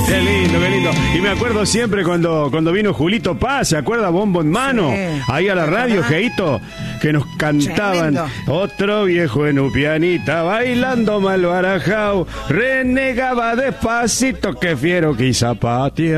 Qué lindo, qué lindo. Y me acuerdo siempre cuando vino Julito Paz, ¿se acuerda? Bombo en mano, sí, ahí a la radio, Geito, que nos cantaban. Tremendo. Otro viejo en Upianita, bailando mal barajao, renegaba despacito, que fiero que zapatea.